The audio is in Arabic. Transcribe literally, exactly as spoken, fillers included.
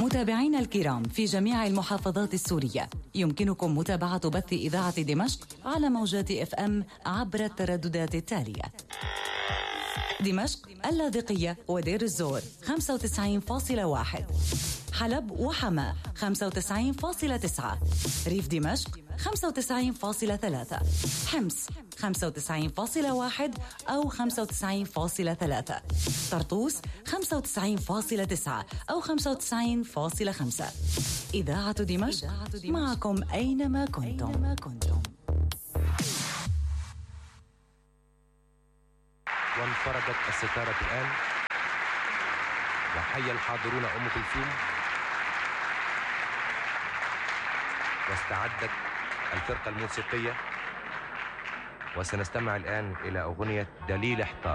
متابعينا الكرام في جميع المحافظات السورية، يمكنكم متابعة بث إذاعة دمشق على موجات اف ام عبر الترددات التالية: دمشق، اللاذقية ودير الزور خمسة وتسعين فاصلة واحد، حلب وحماة خمسة وتسعين فاصلة تسعة، ريف دمشق خمسة وتسعين فاصلة ثلاثة، حمص خمسة وتسعين فاصلة واحد أو خمسة وتسعين فاصلة ثلاثة، طرطوس خمسة وتسعين فاصلة تسعة أو خمسة وتسعين فاصلة خمسة. إذاعة دمشق معكم أينما كنتم. وانفرجت الستارة الآن، وحي الحاضرون أم كلثوم، واستعدت الفرقة الموسيقية، وسنستمع الآن إلى أغنية دليل احتار.